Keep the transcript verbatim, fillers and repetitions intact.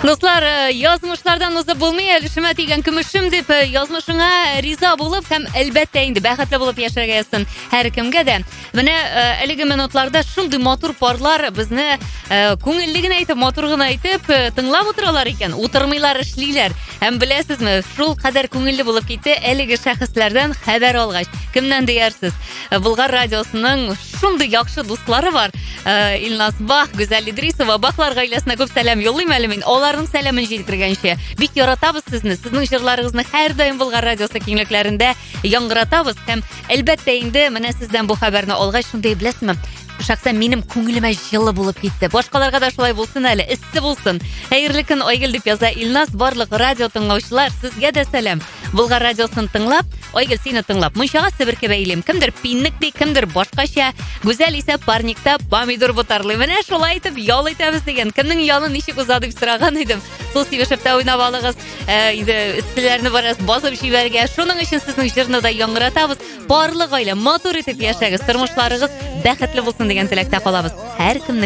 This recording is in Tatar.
Достар, язмышлардан узып булмый, әлешемә тигән көмешем дип, язмышыңа риза булып һәм әлбәттә инде бәхетле булып яшәргә язсын һәркемгә дә. Менә әлеге минутларда шундый матур парлар безне күңеллеген әйтеп, матурлыгын әйтеп тыңлап утыралар икән. Утырмыйлар, эшлиләр. Һәм беләсезме, шул кадәр күңелле булып китте әлеге шәхесләрдән хәбәр алгач. Кемнән диярсез? Болгар радиосының шундый яхшы дуслары бар. Илназ Бах, Гүзәл Идрисова, Бахлар гаиләсенә күп сәлам юллыйм әле мин. Аларның сәламын җиткергәнче. Бик яратабыз сезне. Сезнең җырларыгызны һәрдаим Болгар радиосы киңлекләрендә яңгыратабыз. Һәм әлбәттә инде менә сездән бу хәбәрне алгач шундый беләсезме? Шәхсән минем күңелемә җылы булып китте. Башкаларга да шулай булсын әле, эссе булсын. Хәерле көн, Айгөл дип яза Илназ. Барлык радио тыңлаучылар, сезгә дә сәлам. Болгар радиосын тыңлап, Айгөл сине тыңлап, мунчага себерке бәйлим. Кемдер пинник ди, кемдер башкача. Гүзәл исә парникта помидор бутарлый. Менә шулай итеп ял итәбез дигән. Кемнең ялын ничек уза дип сораган идем. Сул сибешеп тә уйнап алыгыз. Инде истеләрне барас басып җибәргә. Шуның өчен сезнең җырны да яңгыратабыз. Барлык гаилә матур итеп яшәгез. Тормышларыгыз бәхетле булсын дигән теләктә калабыз. Һәркемне